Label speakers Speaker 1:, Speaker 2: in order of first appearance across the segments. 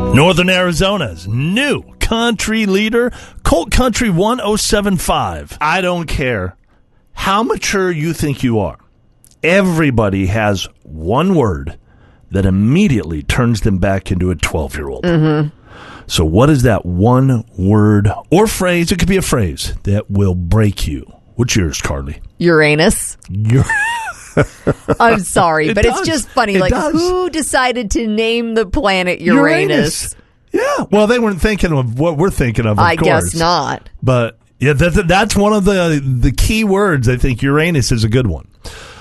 Speaker 1: Northern Arizona's new country leader, Colt Country 1075. I don't care how mature you think you are. Everybody has one word that immediately turns them back into a 12-year-old. Mm-hmm. So what is that one word or phrase? It could be a phrase that will break you. What's yours, Carly?
Speaker 2: Uranus. I'm sorry, but it's just funny. Who decided to name the planet Uranus?
Speaker 1: Yeah, well, they weren't thinking of what we're thinking of
Speaker 2: I
Speaker 1: course.
Speaker 2: Guess not.
Speaker 1: But yeah, that's one of the key words. I think Uranus is a good one.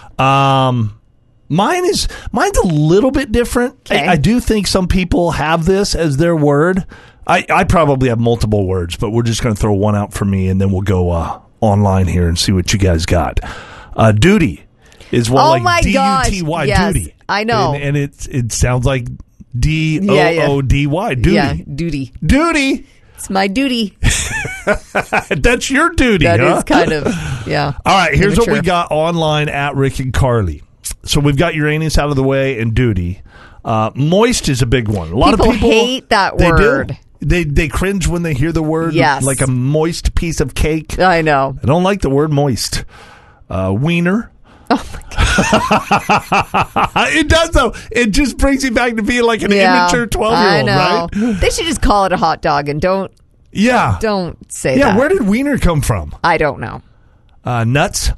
Speaker 1: Mine's a little bit different.
Speaker 2: Okay.
Speaker 1: I do think some people have this as their word. I probably have multiple words, but we're just going to throw one out for me, and then we'll go online here and see what you guys got. Duty is one D-U-T-Y,
Speaker 2: yes,
Speaker 1: duty.
Speaker 2: I know.
Speaker 1: And it sounds like D-O-O-D-Y, duty.
Speaker 2: Yeah, duty.
Speaker 1: Duty.
Speaker 2: It's my duty.
Speaker 1: That's your duty,
Speaker 2: That
Speaker 1: huh?
Speaker 2: is kind of, yeah.
Speaker 1: All right, here's
Speaker 2: immature.
Speaker 1: what we got online at Rick and Carly. So we've got Uranus out of the way and duty. Moist is a big one. A lot of people
Speaker 2: hate that word.
Speaker 1: They cringe when they hear the word,
Speaker 2: yes.
Speaker 1: like a moist piece of cake.
Speaker 2: I know.
Speaker 1: I don't like the word moist. Wiener.
Speaker 2: Oh my God.
Speaker 1: It does, though. It just brings you back to being like an immature 12-year-old,
Speaker 2: I know.
Speaker 1: right?
Speaker 2: They should just call it a hot dog and don't say that.
Speaker 1: Yeah, where did wiener come from?
Speaker 2: I don't know.
Speaker 1: Nuts?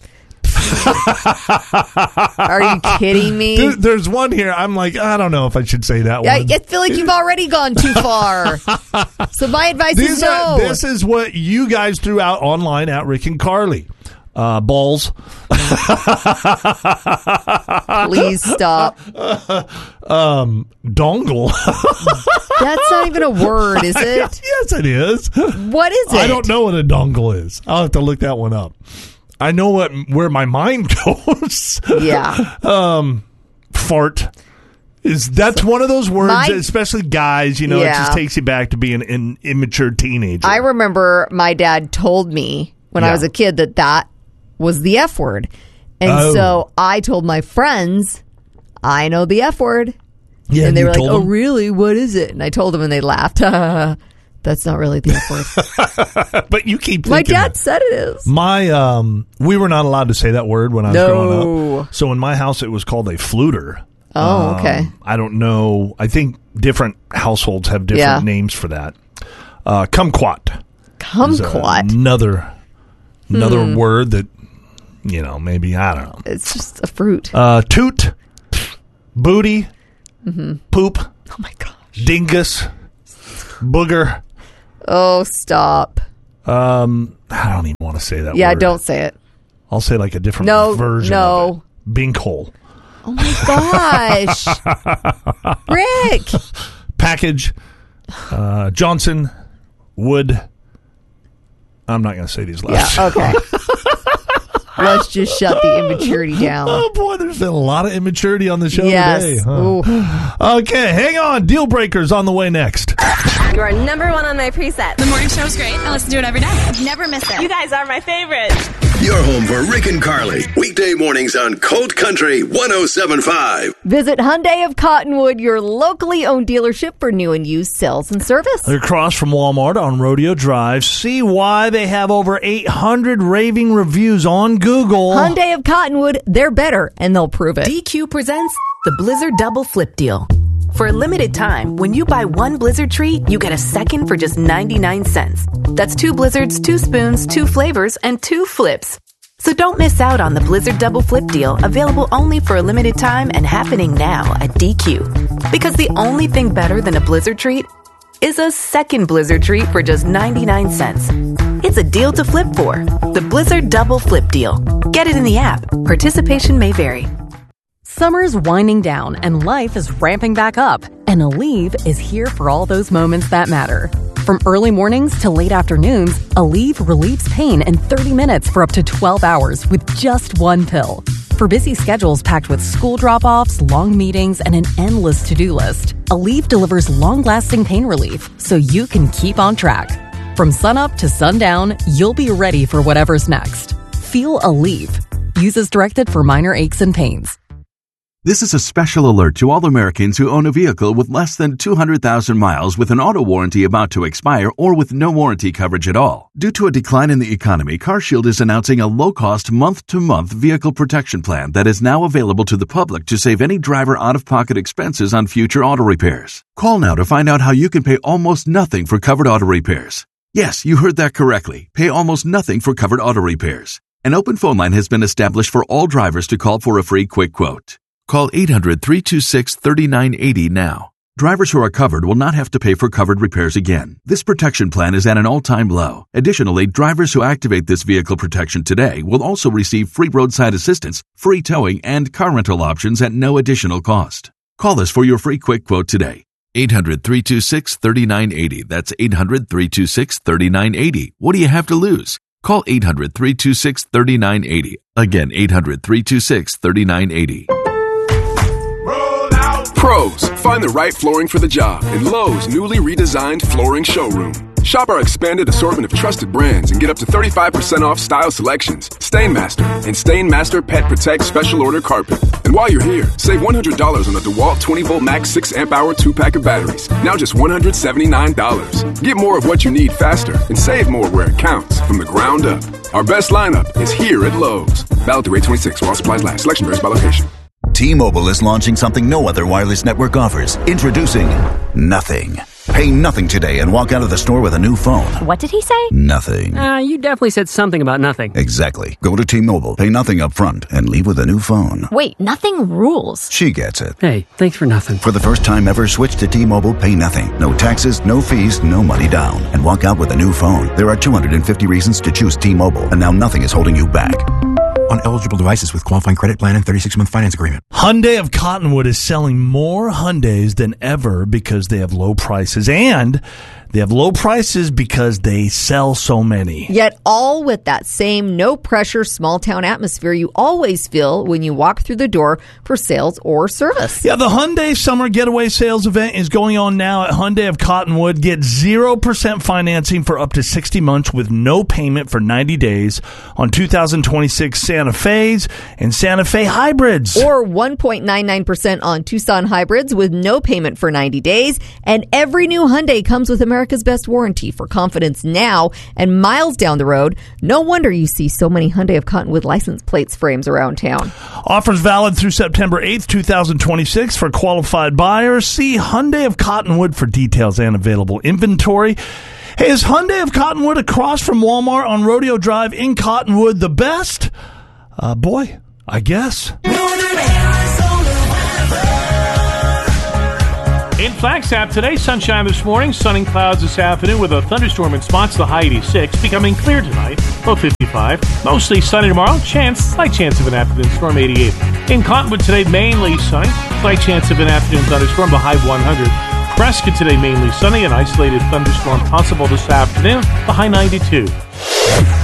Speaker 2: Are you kidding me?
Speaker 1: There's one here. I'm like, I don't know if I should say that one.
Speaker 2: I feel like you've already gone too far. So my advice is no.
Speaker 1: This is what you guys threw out online at Rick and Carly. Balls.
Speaker 2: Please stop.
Speaker 1: Dongle.
Speaker 2: That's not even a word, is it?
Speaker 1: Yes, it is.
Speaker 2: What is it?
Speaker 1: I don't know what a dongle is. I'll have to look that one up. I know where my mind goes.
Speaker 2: Yeah.
Speaker 1: Fart. That's one of those words, especially guys, it just takes you back to being an immature teenager.
Speaker 2: I remember my dad told me when I was a kid that was the F word. And so I told my friends, I know the F word.
Speaker 1: Yeah,
Speaker 2: and they were like, oh, really? What is it? And I told them and they laughed. That's not really the F word.
Speaker 1: But you keep thinking
Speaker 2: my dad said it is.
Speaker 1: We were not allowed to say that word when I was growing up. So in my house, it was called a fluter.
Speaker 2: Oh, okay.
Speaker 1: I don't know. I think different households have different names for that. Kumquat.
Speaker 2: Kumquat.
Speaker 1: Another word that, maybe, I don't know.
Speaker 2: It's just a fruit.
Speaker 1: Toot. Booty.
Speaker 2: Mm-hmm.
Speaker 1: Poop.
Speaker 2: Oh, my gosh.
Speaker 1: Dingus. Booger.
Speaker 2: Oh, stop.
Speaker 1: I don't even want to say that word.
Speaker 2: Yeah, don't say it.
Speaker 1: I'll say like a different version of it. Binkhole.
Speaker 2: Oh, my gosh. Rick.
Speaker 1: Package. Johnson. Wood. I'm not going to say these last.
Speaker 2: Yeah, okay. Let's just shut the immaturity down.
Speaker 1: Oh, boy, there's been a lot of immaturity on the show today.
Speaker 2: Huh?
Speaker 1: Okay, hang on. Deal breakers on the way next.
Speaker 3: You are number one on my preset.
Speaker 4: The morning show's great. I listen to it every day. Never miss it.
Speaker 3: You guys are my favorite.
Speaker 5: Your home for Rick and Carly. Weekday mornings on Colt Country 1075.
Speaker 2: Visit Hyundai of Cottonwood, your locally owned dealership for new and used sales and service.
Speaker 1: They're across from Walmart on Rodeo Drive. See why they have over 800 raving reviews on Google.
Speaker 2: Hyundai of Cottonwood, they're better, and they'll prove it.
Speaker 6: DQ presents the Blizzard Double Flip Deal. For a limited time, when you buy one Blizzard treat, you get a second for just 99 cents. That's 2 Blizzards, 2 spoons, 2 flavors, and 2 flips. So don't miss out on the Blizzard Double Flip Deal, available only for a limited time and happening now at DQ. Because the only thing better than a Blizzard treat is a second Blizzard treat for just 99 cents. It's a deal to flip for. The Blizzard Double Flip Deal. Get it in the app. Participation may vary.
Speaker 7: Summer's winding down and life is ramping back up. And Aleve is here for all those moments that matter. From early mornings to late afternoons, Aleve relieves pain in 30 minutes for up to 12 hours with just one pill. For busy schedules packed with school drop-offs, long meetings, and an endless to-do list, Aleve delivers long-lasting pain relief so you can keep on track. From sunup to sundown, you'll be ready for whatever's next. Feel Aleve. Use as directed for minor aches and pains.
Speaker 8: This is a special alert to all Americans who own a vehicle with less than 200,000 miles with an auto warranty about to expire or with no warranty coverage at all. Due to a decline in the economy, CarShield is announcing a low-cost month-to-month vehicle protection plan that is now available to the public to save any driver out-of-pocket expenses on future auto repairs. Call now to find out how you can pay almost nothing for covered auto repairs. Yes, you heard that correctly. Pay almost nothing for covered auto repairs. An open phone line has been established for all drivers to call for a free quick quote. Call 800-326-3980 now. Drivers who are covered will not have to pay for covered repairs again. This protection plan is at an all-time low. Additionally, drivers who activate this vehicle protection today will also receive free roadside assistance, free towing, and car rental options at no additional cost. Call us for your free quick quote today. 800-326-3980. That's 800-326-3980. What do you have to lose? Call 800-326-3980. Again, 800-326-3980.
Speaker 9: Pros, find the right flooring for the job in Lowe's newly redesigned flooring showroom. Shop our expanded assortment of trusted brands and get up to 35% off style selections, Stainmaster, and Stainmaster Pet Protect Special Order Carpet. And while you're here, save $100 on the DeWalt 20-volt max 6-amp-hour 2-pack of batteries. Now just $179. Get more of what you need faster and save more where it counts from the ground up. Our best lineup is here at Lowe's. Valid through 8/26 while supplies last. Selection varies by location.
Speaker 10: T-Mobile is launching something no other wireless network offers. Introducing Nothing. Pay nothing today and walk out of the store with a new phone.
Speaker 11: What did he say?
Speaker 10: Nothing.
Speaker 11: You definitely said something about nothing.
Speaker 10: Exactly. Go to T-Mobile, pay nothing up front, and leave with a new phone.
Speaker 11: Wait, nothing rules.
Speaker 10: She gets it.
Speaker 11: Hey, thanks for nothing.
Speaker 10: For the first time ever, switch to T-Mobile, pay nothing. No taxes, no fees, no money down. And walk out with a new phone. There are 250 reasons to choose T-Mobile, and now nothing is holding you back.
Speaker 12: On eligible devices with qualifying credit plan and 36-month finance agreement.
Speaker 1: Hyundai of Cottonwood is selling more Hyundais than ever because they have low prices. And they have low prices because they sell so many.
Speaker 2: Yet all with that same no-pressure, small-town atmosphere you always feel when you walk through the door for sales or service.
Speaker 1: Yeah, the Hyundai Summer Getaway Sales event is going on now at Hyundai of Cottonwood. Get 0% financing for up to 60 months with no payment for 90 days on 2026 Santa Fe's and Santa Fe hybrids.
Speaker 2: Or 1.99% on Tucson hybrids with no payment for 90 days. And every new Hyundai comes with America's best warranty for confidence now and miles down the road. No wonder you see so many Hyundai of Cottonwood license plates frames around town.
Speaker 1: Offers valid through September 8th, 2026 for qualified buyers. See Hyundai of Cottonwood for details and available inventory. Hey, is Hyundai of Cottonwood across from Walmart on Rodeo Drive in Cottonwood the best? Boy, I guess.
Speaker 13: In Flagstaff today, sunshine this morning, sunny clouds this afternoon with a thunderstorm in spots, the high 86, becoming clear tonight, low 55. Mostly sunny tomorrow, slight chance of an afternoon storm, 88. In Cottonwood today, mainly sunny, slight chance of an afternoon thunderstorm, the high 100. Prescott today, mainly sunny, an isolated thunderstorm possible this afternoon, the high 92.